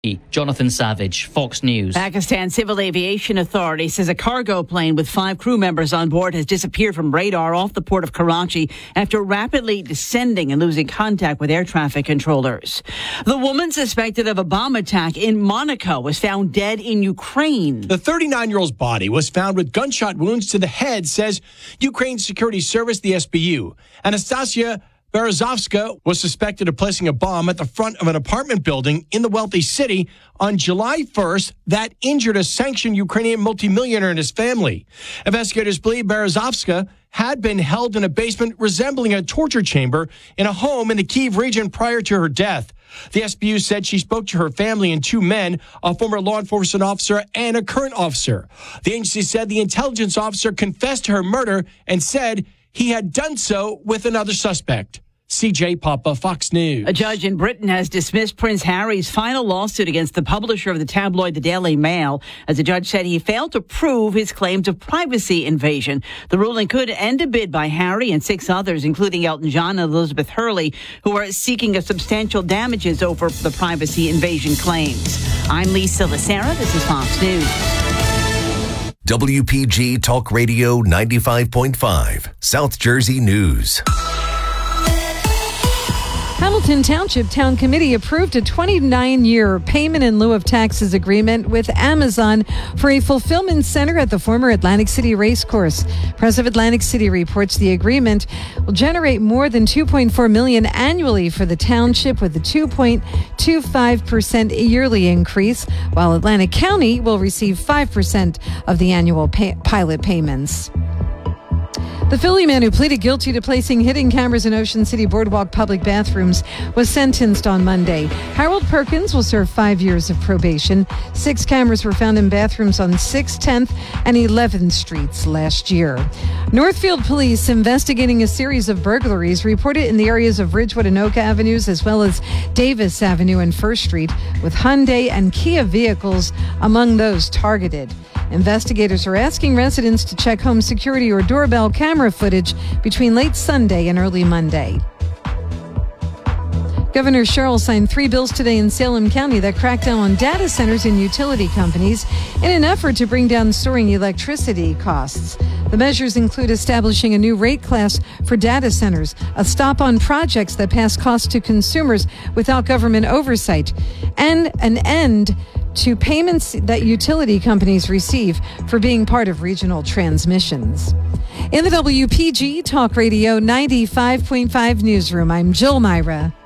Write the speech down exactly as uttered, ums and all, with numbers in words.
Jonathan Savage, Fox News. Pakistan Civil Aviation Authority says a cargo plane with five crew members on board has disappeared from radar off the port of Karachi after rapidly descending and losing contact with air traffic controllers. The woman suspected of a bomb attack in Monaco was found dead in Ukraine. The thirty-nine-year-old's body was found with gunshot wounds to the head, says Ukraine's security service, the S B U. Anastasia Berezovska was suspected of placing a bomb at the front of an apartment building in the wealthy city on July first that injured a sanctioned Ukrainian multimillionaire and his family. Investigators believe Berezovska had been held in a basement resembling a torture chamber in a home in the Kyiv region prior to her death. The S B U said she spoke to her family and two men, a former law enforcement officer and a current officer. The agency said the intelligence officer confessed to her murder and said he had done so with another suspect. C J Papa, Fox News. A judge in Britain has dismissed Prince Harry's final lawsuit against the publisher of the tabloid The Daily Mail, as the judge said he failed to prove his claims of privacy invasion. The ruling could end a bid by Harry and six others, including Elton John and Elizabeth Hurley, who are seeking a substantial damages over the privacy invasion claims. I'm Lisa Lacera. This is Fox News. W P G Talk Radio ninety-five point five, South Jersey News. Hamilton Township Town Committee approved a twenty-nine-year payment in lieu of taxes agreement with Amazon for a fulfillment center at the former Atlantic City Racecourse. Press of Atlantic City reports the agreement will generate more than two point four million dollars annually for the township, with a two point two five percent yearly increase, while Atlantic County will receive five percent of the annual pay- pilot payments. The Philly man who pleaded guilty to placing hidden cameras in Ocean City Boardwalk public bathrooms was sentenced on Monday. Harold Perkins will serve five years of probation. Six cameras were found in bathrooms on sixth, tenth, and eleventh Streets last year. Northfield police investigating a series of burglaries reported in the areas of Ridgewood and Oak Avenues, as well as Davis Avenue and First Street, with Hyundai and Kia vehicles among those targeted. Investigators are asking residents to check home security or doorbell camera footage between late Sunday and early Monday. Governor Sherrill signed three bills today in Salem County that crack down on data centers and utility companies in an effort to bring down soaring electricity costs. The measures include establishing a new rate class for data centers, a stop on projects that pass costs to consumers without government oversight, and an end to payments that utility companies receive for being part of regional transmissions. In the W P G Talk Radio ninety-five point five newsroom, I'm Jill Myra.